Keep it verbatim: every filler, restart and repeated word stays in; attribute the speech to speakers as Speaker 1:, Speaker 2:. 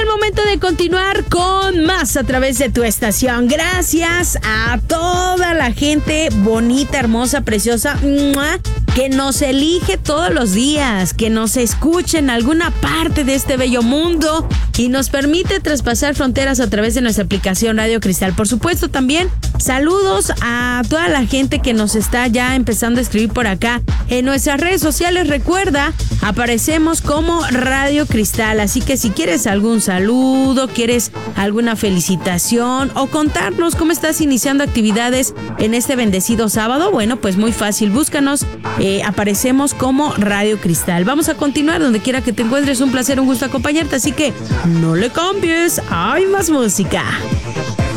Speaker 1: momento de continuar con más a través de tu estación. Gracias a toda la gente bonita, hermosa, preciosa, ¡mua!, que nos elige todos los días, que nos escucha en alguna parte de este bello mundo y nos permite traspasar fronteras a través de nuestra aplicación Radio Cristal. Por supuesto, también saludos a toda la gente que nos está ya empezando a escribir por acá en nuestras redes sociales. Recuerda, aparecemos como Radio Cristal, así que si quieres algún saludo, quieres alguna felicitación o contarnos cómo estás iniciando actividades en este bendecido sábado, bueno, pues muy fácil, búscanos, eh, aparecemos como Radio Cristal. Vamos a continuar donde quiera que te encuentres, un placer, un gusto acompañarte, así que no le cambies, hay más música.